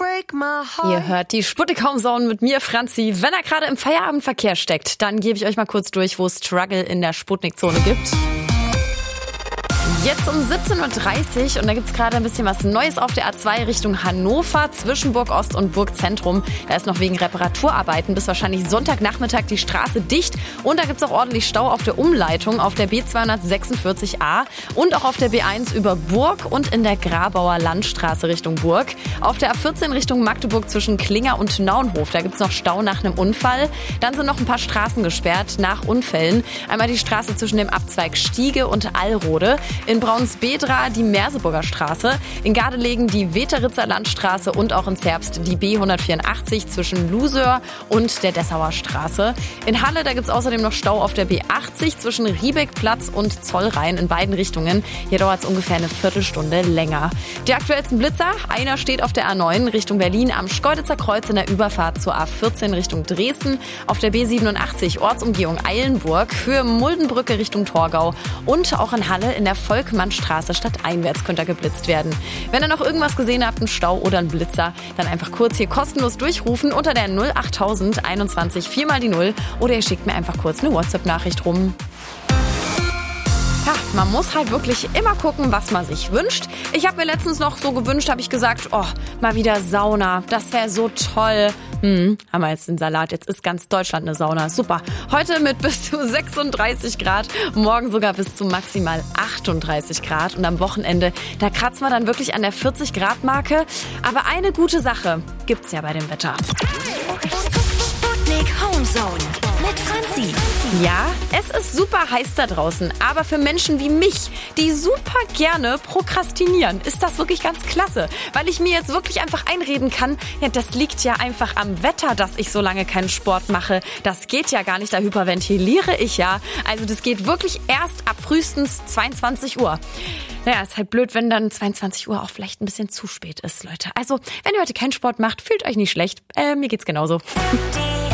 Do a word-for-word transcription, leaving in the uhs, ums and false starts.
Ihr hört die Sputnik Home Zone mit mir, Franzi. Wenn er gerade im Feierabendverkehr steckt, dann gebe ich euch mal kurz durch, wo es Struggle in der Sputnik-Zone gibt. Jetzt um siebzehn Uhr dreißig und da gibt's gerade ein bisschen was Neues auf der A zwei Richtung Hannover zwischen Burg Ost und Burg Zentrum. Da ist noch wegen Reparaturarbeiten bis wahrscheinlich Sonntagnachmittag die Straße dicht und da gibt's auch ordentlich Stau auf der Umleitung auf der B zweihundertsechsundvierzig A und auch auf der B eins über Burg und in der Grabauer Landstraße Richtung Burg. Auf der A vierzehn Richtung Magdeburg zwischen Klinger und Naunhof, da gibt's noch Stau nach einem Unfall. Dann sind noch ein paar Straßen gesperrt nach Unfällen. Einmal die Straße zwischen dem Abzweig Stiege und Allrode. In Braunsbedra die Merseburger Straße, in Gardelegen die Weteritzer Landstraße und auch in Zerbst die B hundertvierundachtzig zwischen Lusör und der Dessauer Straße. In Halle, da gibt's außerdem noch Stau auf der B achtzig zwischen Riebeckplatz und Zollrhein in beiden Richtungen. Hier dauert es ungefähr eine Viertelstunde länger. Die aktuellsten Blitzer, einer steht auf der A neun Richtung Berlin am Schkeuditzer Kreuz in der Überfahrt zur A vierzehn Richtung Dresden, auf der B siebenundachtzig Ortsumgehung Eilenburg, für Muldenbrücke Richtung Torgau und auch in Halle in der Volkmannstraße stadteinwärts könnte geblitzt werden. Wenn ihr noch irgendwas gesehen habt, einen Stau oder einen Blitzer, dann einfach kurz hier kostenlos durchrufen unter der null achttausend einundzwanzig vier mal die null oder ihr schickt mir einfach kurz eine WhatsApp-Nachricht rum. Ja, man muss halt wirklich immer gucken, was man sich wünscht. Ich habe mir letztens noch so gewünscht, habe ich gesagt, oh, mal wieder Sauna, das wäre so toll. Hm, haben wir jetzt den Salat, jetzt ist ganz Deutschland eine Sauna, super. Heute mit bis zu sechsunddreißig Grad, morgen sogar bis zu maximal achtunddreißig Grad und am Wochenende, da kratzen wir dann wirklich an der vierzig Grad Marke. Aber eine gute Sache gibt's ja bei dem Wetter. Sputnik Home Zone mit Franzi. Ja, es ist super heiß da draußen, aber für Menschen wie mich, die super gerne prokrastinieren, ist das wirklich ganz klasse, weil ich mir jetzt wirklich einfach einreden kann, ja, das liegt ja einfach am Wetter, dass ich so lange keinen Sport mache. Das geht ja gar nicht, da hyperventiliere ich ja. Also das geht wirklich erst ab frühestens zweiundzwanzig Uhr. Naja, ist halt blöd, wenn dann zweiundzwanzig Uhr auch vielleicht ein bisschen zu spät ist, Leute. Also, wenn ihr heute keinen Sport macht, fühlt euch nicht schlecht. Äh, mir geht's genauso. Die